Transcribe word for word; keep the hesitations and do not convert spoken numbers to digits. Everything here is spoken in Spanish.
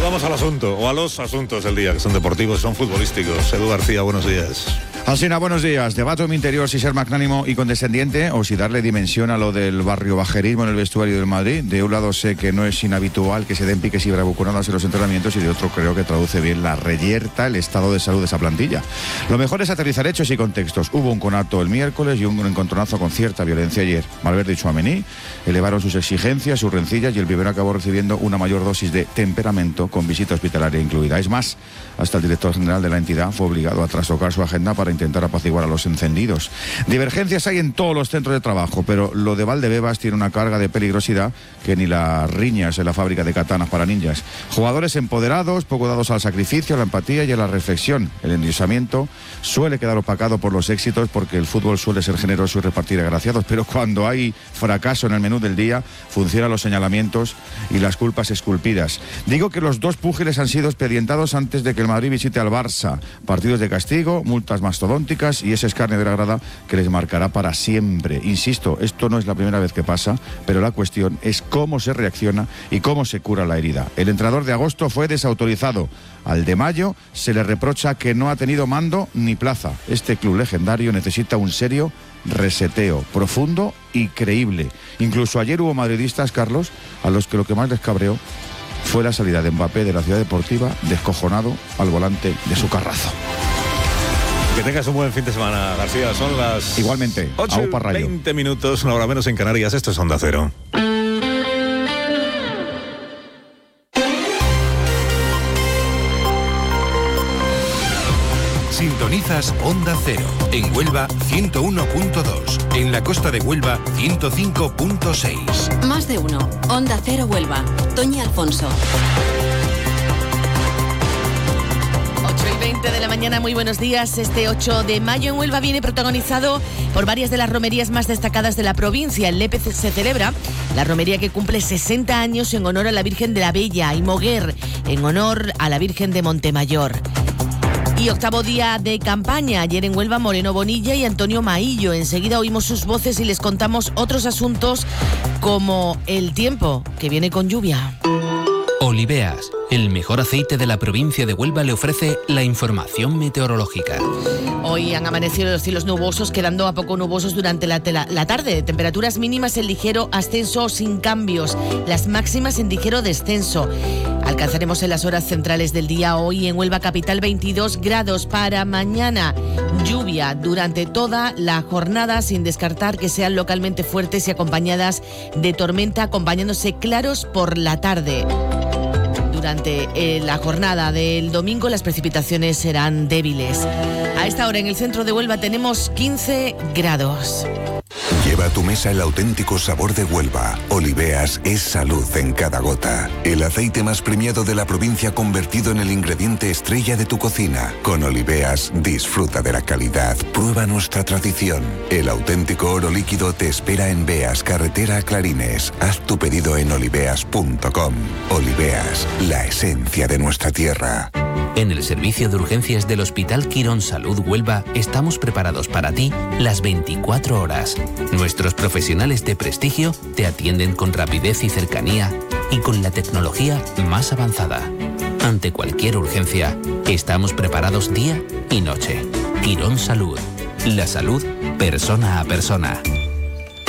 vamos al asunto, o a los asuntos del día, que son deportivos, son futbolísticos. Edu García, buenos días. Alsina, buenos días. Debato en mi interior si ser magnánimo y condescendiente o si darle dimensión a lo del barrio bajerismo en el vestuario del Madrid. De un lado sé que no es inhabitual que se den piques y bravuconadas en los entrenamientos, y de otro creo que traduce bien la reyerta, el estado de salud de esa plantilla. Lo mejor es aterrizar hechos y contextos. Hubo un conato el miércoles y un encontronazo con cierta violencia ayer. Valverde y Tchouaméni elevaron sus exigencias, sus rencillas, y el primero acabó recibiendo una mayor dosis de temperamento con visita hospitalaria incluida. Es más, hasta el director general de la entidad fue obligado a trastocar su agenda para intentar apaciguar a los encendidos. Divergencias hay en todos los centros de trabajo, pero lo de Valdebebas tiene una carga de peligrosidad que ni las riñas en la fábrica de katanas para ninjas. Jugadores empoderados, poco dados al sacrificio, a la empatía y a la reflexión. El endiosamiento suele quedar opacado por los éxitos, porque el fútbol suele ser generoso y repartir agraciados, pero cuando hay fracaso en el menú del día, funcionan los señalamientos y las culpas esculpidas. Digo que los dos púgiles han sido expedientados antes de que el Madrid visite al Barça. Partidos de castigo, multas mastodónticas y ese escarnio de la grada que les marcará para siempre. Insisto, esto no es la primera vez que pasa, pero la cuestión es cómo se reacciona y cómo se cura la herida. El entrenador de agosto fue desautorizado. Al de mayo se le reprocha que no ha tenido mando ni plaza. Este club legendario necesita un serio reseteo, profundo y creíble. Incluso ayer hubo madridistas, Carlos, a los que lo que más les cabreó fue la salida de Mbappé de la Ciudad Deportiva, descojonado al volante de su carrazo. Que tengas un buen fin de semana, García. Son las... Igualmente, ocho y veinte minutos, una hora menos en Canarias. Esto es Onda Cero. Sintonizas Onda Cero. En Huelva, ciento uno punto dos. En la costa de Huelva, ciento cinco punto seis. Más de uno. Onda Cero Huelva. Toñi Alfonso. ocho y veinte de la mañana, muy buenos días. Este ocho de mayo en Huelva viene protagonizado por varias de las romerías más destacadas de la provincia. En Lepe se celebra la romería que cumple sesenta años en honor a la Virgen de la Bella, y Moguer en honor a la Virgen de Montemayor. Y octavo día de campaña. Ayer en Huelva, Moreno Bonilla y Antonio Maillo. Enseguida oímos sus voces y les contamos otros asuntos, como el tiempo, que viene con lluvia. Oliveas, el mejor aceite de la provincia de Huelva, le ofrece la información meteorológica. Hoy han amanecido los cielos nubosos, quedando a poco nubosos durante la, la, la tarde. Temperaturas mínimas en ligero ascenso o sin cambios. Las máximas en ligero descenso. Alcanzaremos en las horas centrales del día hoy en Huelva capital veintidós grados. Para mañana, lluvia durante toda la jornada, sin descartar que sean localmente fuertes y acompañadas de tormenta, acompañándose claros por la tarde. Durante eh, la jornada del domingo las precipitaciones serán débiles. A esta hora en el centro de Huelva tenemos quince grados. Lleva a tu mesa el auténtico sabor de Huelva. Oliveas es salud en cada gota. El aceite más premiado de la provincia, convertido en el ingrediente estrella de tu cocina. Con Oliveas disfruta de la calidad. Prueba nuestra tradición. El auténtico oro líquido te espera en Beas, carretera a Clarines. Haz tu pedido en oliveas punto com. Oliveas, la esencia de nuestra tierra. En el servicio de urgencias del Hospital Quirón Salud Huelva estamos preparados para ti las veinticuatro horas. Nuestros profesionales de prestigio te atienden con rapidez y cercanía y con la tecnología más avanzada. Ante cualquier urgencia, estamos preparados día y noche. Quirón Salud. La salud persona a persona.